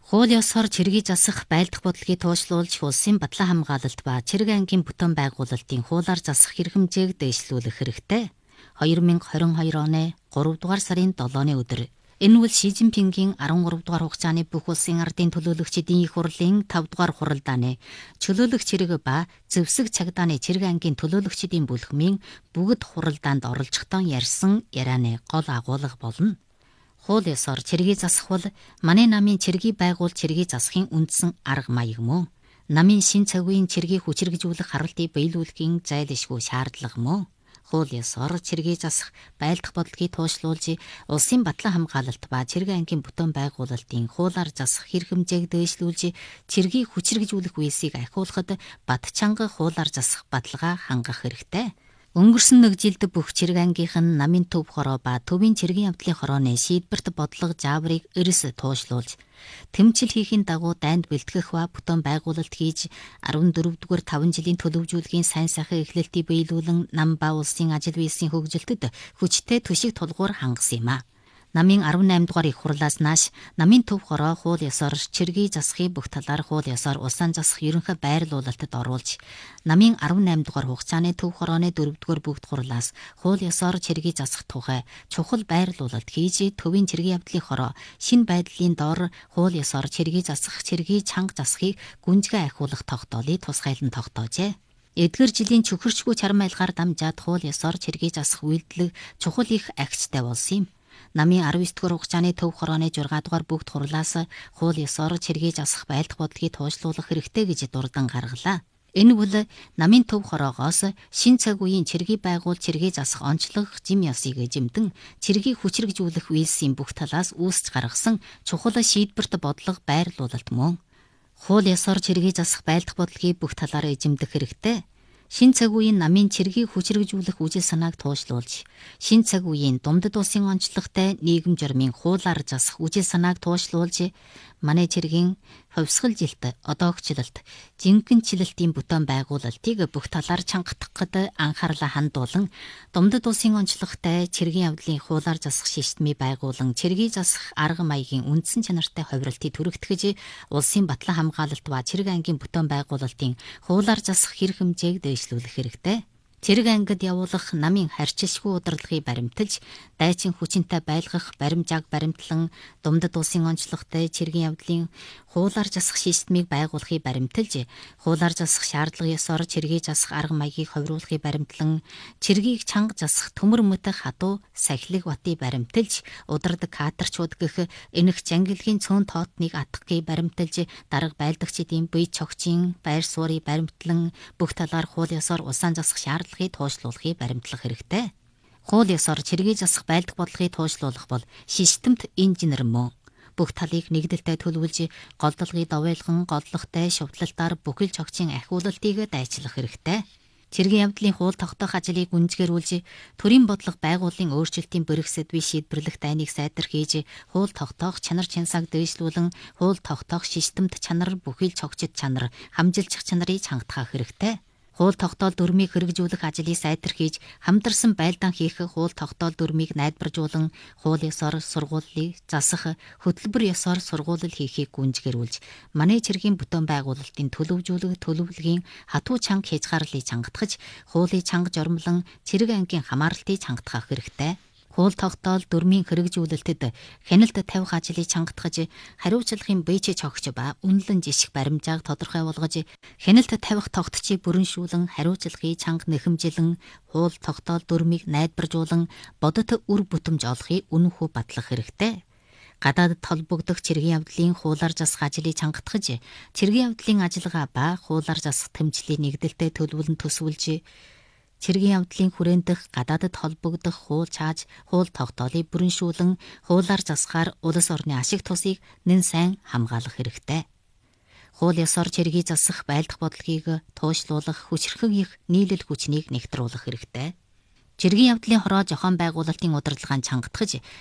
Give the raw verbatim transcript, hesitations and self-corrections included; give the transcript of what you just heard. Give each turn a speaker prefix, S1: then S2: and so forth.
S1: Хууль ёсоор цэргийг засах байлдах бодлогыг туушлуулж улсын батлан хамгаалалт ба цэрэг ангийн бүтээн байгуулалтын хуулиар засах хэрэг хэмжээг дэвшлүүлэх хэрэгтэй. хоёр мянга хорин хоёр оны гурав дугаар сарын долооны өдөр. Энэ бол Ши Цзиньпингийн арван гурав дугаар хугацааны бүх улсын ардын төлөөлөгчдийн их хурлын тав дугаар хуралдааны чөлөөлөгч хэрэг ба зэвсэг цагдааны цэрэг ангийн төлөөлөгчдийн бүлхмийн бүгд хуралдаанд оролцохдоо ярьсан ярианы гол агуулга болно. Хууль ёсоор цэргийг засах бол манай намын цэргийг байгуул цэргийг засахын үндсэн арга маяг мөн. Намын шин цагийн цэргийг хүчирхэгжүүлэх харалтыг биелүүлэхийн зайлшгүй шаардлага мөн. Хууль ёсоор цэргийг засах байлдах бодлогыг туушлуулж улсын батлан хамгаалалт ба цэрэг ангийн бүтээн байгуулалтын хуулиар засах хэрэг хэмжээг дэвшлүүлж цэргийг хүчирхэгжүүлэх үйлсийг ахиулахад бат чанга хуулиар засах баталгаа хангах хэрэгтэй. Өнгөрсөн нэг жилд бүх цэрэг ангийнх нь намын төв хороо ба төвийн цэргийн явдлын хорооны шийдвэрт бодлого зааврыг эрс туушлуулж тэмцэл хийхийн дагуу дайнд бэлтгэх ба бүтээн байгуулалт хийж арван дөрөвдүгээр таван жилийн төлөвжүүлгийн сайн сайхан эхлэлтийг биелүүлэн нам ба улсын ажил үйлсийн хөгжилтөд хүчтэй төшиг тулгуур хангасан юм а. Намын арван найм дугаар их хурлаас нааш намын төв хороо хууль ёсоор цэргийг засахын бүх талаар хууль ёсоор улсаа засах ерөнхий байрлуулалтад оруулж намын арван найм дугаар хугацааны төв хорооны дөрөвдүгээр бүгд хурлаас хууль ёсоор цэргийг засах тухай чухал байрлуулалт хийж төвийн цэргийн явдлын хороо шин байдлын доор хууль ёсоор цэргийг засах цэргийг чанга засахыг гүнзгий ахиулах тогтоолыг тусгайлан тогтоожээ. Эдгээр жилийн чөхөрчгүй чарам айлгаар дамжаад хууль ёсоор цэргийг засах үйлдэл чухал их агцтай болсон юм. Намын арван девь дугаар хугацааны төв хорооны зургаан дугаар бүгд хурлаас хууль ёсоор цэргийг засах байлдах бодлогыг туушлуулах хэрэгтэй гэж дурдан гаргалаа. Энэ бол намын төв хороогоос шин цаг үеийн цэргийг байгуул цэргийг засах онцлог зэм ёсыг эзэмдэн цэргийг хүчирхэгжүүлэх үйлсийн бүх талаас үүсч гаргасан чухал шийдвэрт бодлого байрлуулалт мөн. Хууль ёсоор цэргийг засах байлдах бодлогыг бүх талаараа эзэмдэх хэрэгтэй. Шин цаг үеийн намын цэргийг хүчирхэгжүүлэх үжил санааг туушлуулж, шин цаг үеийн думдад улсын онцлогтой нийгэм журмын хуулиар засах үжил санааг туушлуулж, манай цэргийн хувьсгалжилт, одоогчлолт, жинхэнэчлэлтийн бүтээн байгуулалтыг бүх талаар чангатгахад анхаарлаа хандуулан, думдад улсын онцлогтой цэргийн явдлын хуулиар засах системийг байгуулан, цэргийг засах арга маягийн үндсэн чанартай хувиралтыг түрэгтгэж, улсын батлан хамгаалалт ба цэрэг ангийн бүтээн байгуулалтын хуулиар засах хэрэг хэмжээг дэвшлүүлэх хэрэгтэй. Цэрэг ангид явуулах намын харьцшгүй удирдлагыг баримталж, дайчин хүчинтэй байлгах баримжааг баримтлан, думдад улсын онцлогтой цэргийн явдлын хуулиар засах системийг байгуулахыг баримталж, хуулиар засах шаардлага ёсоор цэргийг засах арга маягийг хувируулахыг баримтлан, цэргийг чанга засах төмөр мөтөх хадуу сахилэг батыг баримталж, удирдаг кадрчууд гэх энэх жангилгийн цөөн тоотныг атгахыг баримталж, дарга байлдагчдын бие цогцын байр суурийг баримтлан, бүх талаар хууль ёсоор улсаа засах шаардлага туушлуулахыг баримтлах хэрэгтэй. Хууль ёсоор цэргийг засах байлдах бодлогыг туушлуулах бол системт инженер мөн. Бүх талыг нэгдэлтэй төлөвлөж, голдолгыг довойлгон голлохтой шувтлалтаар бүхэл цогцын ахиулалтыг дайчлах хэрэгтэй. Цэргийн явдлын хууль тогтоох ажлыг гүнзгийрүүлж, төрийн бодлого байгууллын өөрчлөлтийн бэрх сэдвийг шийдвэрлэх дайныг сайтархийж, хууль тогтоох чанар чансааг дэвшлүүлэн, хууль тогтоох системт чанар, бүхэл цогцод чанар, хамжилчих чанарыг чангатгах хэрэгтэй. Хууль тогтоол дүрмийг хэрэгжүүлэх ажлыг сайтархийж, хамтарсан байлдаан хийх хууль тогтоол дүрмийг найдваржуулан, хууль ёсоор сургуулийг засах, хөтөлбөр ёсоор сургуулил хийхийг гүнзгийрүүлж, манай цэргийн бүтээн байгуулалтын төлөвжүүлэх төлөвлөгийн хатуу чанга хязгаарлалыг чангатгаж, хуулийг чанга жормлон цэрэг ангийн хамаарлтыг чангатгах хэрэгтэй. Хууль тогтоол дүрмийн хэрэгжүүлэлтэд хяналт тавих ажлыг чангатгаж, хариуцлагын бийч цогч ба үнэлэн жишг баримжааг тодорхой болгож, хяналт тавих тогтцыг бүрэншүүлэн, хариуцлагыг чанга нэхэмжилэн, хууль тогтоол дүрмийг найдваржуулан, бодит үр бүтэмж олохыг үнэнхүү батлах хэрэгтэй. Гадаадд холбогдох цэргийн явдлын хуулиар засах ажлыг чангатгаж, цэргийн явдлын ажиллагаа ба хуулиар засах тэмцлийг нэгдэлтэй төлөвлөн төсвөлж, цэргийн явдлын хүрээн дэх гадаадд холбогдох хууль чааж, хууль тогтоолыг бүрэншүүлэн, хуулиар засахаар улс орны ашиг тусыг нэн сайн хамгаалах хэрэгтэй. Хууль ёсоор цэргийг засах байлдах бодлогыг туушлуулах, хүчирхэг их нийлэл хүчнийг нэгтруулах хэрэгтэй. Цэргийн явдлын хороо зохион байгуулалтын удирдлагыг чангатгаж,